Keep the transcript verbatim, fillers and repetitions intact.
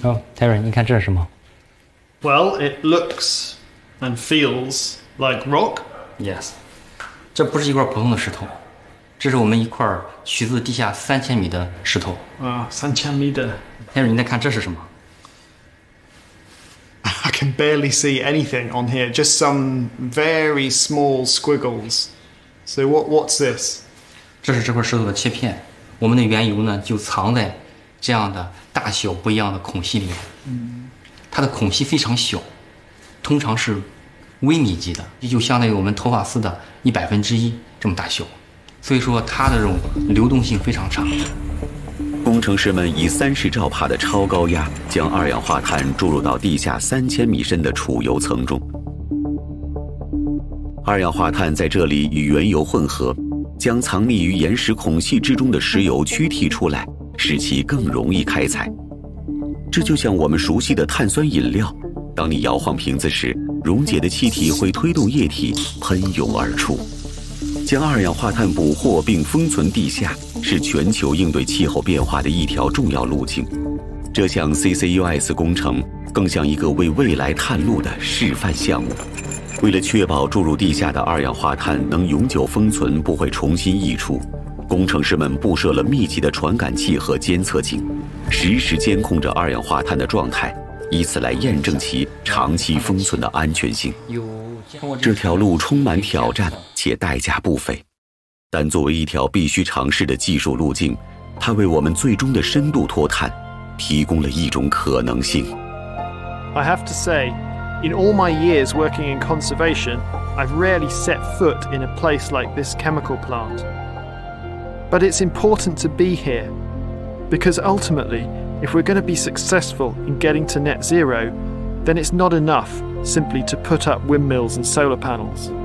哦 ，Terry， 你看这是什么 Well, it looks and feels like rock. ？Yes， 这不是一块普通的石头，这是我们一块取自地下三千米的石头。 啊，三千米的。 Terry， 你再看这是什么 I can barely see anything on here, just some very small squiggles. So what? What's this? 这是这块石头的切片。我们的原油呢，就藏在这样的大小不一样的孔隙里面。嗯，它的孔隙非常小，通常是微米级的，也就相当于我们头发丝的一百分之一这么大小。所以说，它的这种流动性非常差。 工程师们以三十兆帕的超高压将二氧化碳注入到地下三千米深的储油层中。二氧化碳在这里与原油混合，将藏匿于岩石孔隙之中的石油驱剔出来，使其更容易开采。这就像我们熟悉的碳酸饮料，当你摇晃瓶子时，溶解的气体会推动液体喷涌而出。将二氧化碳捕获并封存地下，是全球应对气候变化的一条重要路径。这项 C C U S 工程更像一个为未来探路的示范项目。为了确保注入地下的二氧化碳能永久封存，不会重新溢出，工程师们布设了密集的传感器和监测井，实时监控着二氧化碳的状态，以此来验证其长期封存的安全性。这条路充满挑战且代价不菲，但作为一条必须尝试的技术路径，它为我们最终的深度脱碳提供了一种可能性。 I have to say, in all my years working in conservation, I've rarely set foot in a place like this chemical plant. But it's important to be here, because ultimately, if we're going to be successful in getting to net zero, then it's not enough simply to put up windmills and solar panels.